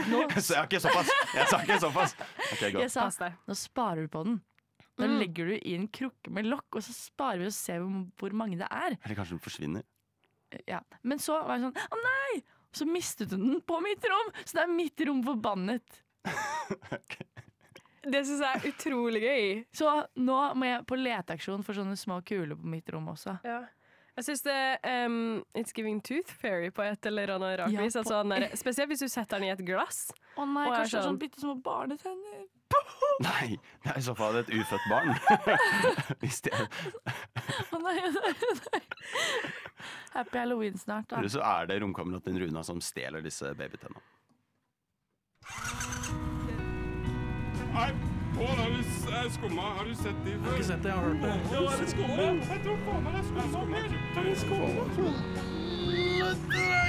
Så jeg sa ikke såpass. Okay, Jeg sa, nå sparer du på den. Da legger du i en krukke med lokk, og så sparer vi og ser hvor mange det er. Eller kanskje den forsvinner. Ja. Men så var jeg sånn, å nei! Så mistet hun den på mitt rom, så det er mitt rom forbannet. Okay. Det synes jeg er utrolig gøy. Så nå må jeg på leteaksjon for sånne små kuler på mitt rom også. Ja. Jeg synes det It's giving tooth fairy på et eller annet rart vis. Spesielt hvis du setter den i et glass. Å nei, kanskje det er sånn bitte små barnetenner. Nei, det er i så fall et ufødt barn. Hvis det er... Å nei. Happy Halloween snart da. Eller så er det romkameraten Runa som stjeler disse babytennene. Nei, Pål, har du skumma? Har du sett de? Jeg har ikke sett det, jeg har hørt det. Ja, er det skumma? Jeg tror faen meg det er skumma.